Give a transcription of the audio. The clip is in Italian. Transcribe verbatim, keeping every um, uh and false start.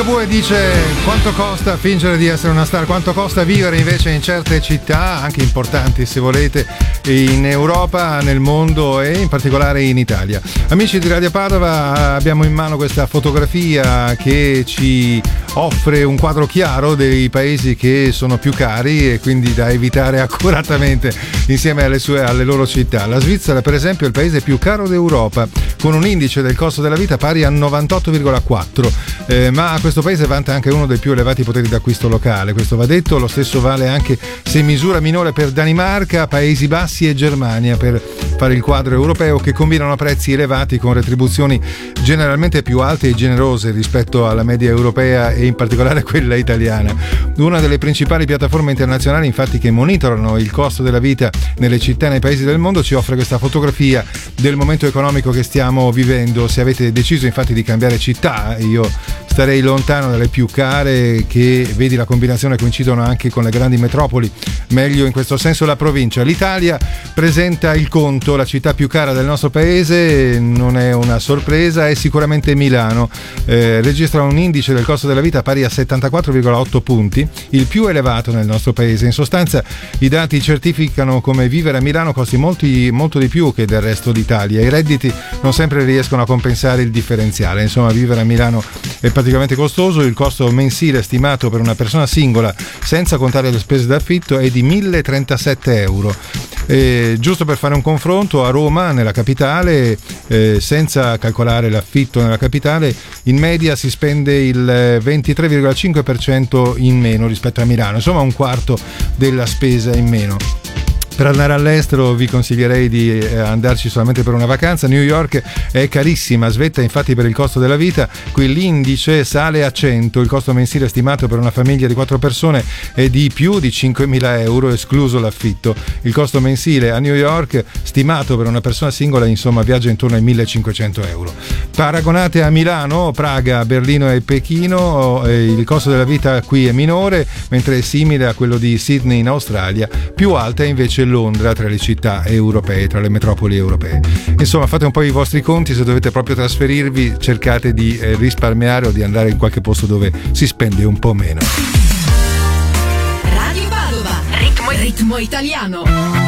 Ligabue dice: quanto costa fingere di essere una star, quanto costa vivere invece in certe città, anche importanti se volete, in Europa, nel mondo e in particolare in Italia. Amici di Radio Padova, abbiamo in mano questa fotografia che ci offre un quadro chiaro dei paesi che sono più cari e quindi da evitare accuratamente insieme alle sue alle loro città. La Svizzera, per esempio, è il paese più caro d'Europa, con un indice del costo della vita pari a novantotto virgola quattro, eh, ma questo paese vanta anche uno dei più elevati poteri d'acquisto locale, questo va detto. Lo stesso vale anche, se in misura minore, per Danimarca, Paesi Bassi e Germania, per fare il quadro europeo, che combinano prezzi elevati con retribuzioni generalmente più alte e generose rispetto alla media europea e in particolare quella italiana. Una delle principali piattaforme internazionali, infatti, che monitorano il costo della vita nelle città e nei paesi del mondo, ci offre questa fotografia del momento economico che stiamo vivendo. Se avete deciso infatti di cambiare città, io starei lontano dalle più care, che vedi la combinazione coincidono anche con le grandi metropoli, meglio in questo senso la provincia. L'Italia presenta il conto, la città più cara del nostro paese, non è una sorpresa, è sicuramente Milano. Eh, registra un indice del costo della vita pari a settantaquattro virgola otto punti, il più elevato nel nostro paese. In sostanza i dati certificano come vivere a Milano costi molti, molto di più che del resto d'Italia. I redditi non sempre riescono a compensare il differenziale, insomma vivere a Milano è praticamente costoso. Il costo mensile stimato per una persona singola, senza contare le spese d'affitto, è di mille trentasette euro. Eh, giusto per fare un confronto, a Roma, nella capitale, eh, senza calcolare l'affitto nella capitale, in media si spende il ventitré virgola cinque per cento in meno rispetto a Milano, insomma un quarto della spesa in meno. Per andare all'estero vi consiglierei di andarci solamente per una vacanza. New York è carissima, svetta infatti per il costo della vita. Qui l'indice sale a cento, il costo mensile stimato per una famiglia di quattro persone è di più di cinquemila euro, escluso l'affitto. Il costo mensile a New York, stimato per una persona singola, insomma viaggia intorno ai millecinquecento euro. Paragonate a Milano, Praga, Berlino e Pechino, il costo della vita qui è minore, mentre è simile a quello di Sydney in Australia. Più alta è invece Londra, tra le città europee, tra le metropoli europee. Insomma, fate un po' i vostri conti, se dovete proprio trasferirvi cercate di eh, risparmiare o di andare in qualche posto dove si spende un po' meno. Radio Padova, ritmo, ritmo italiano.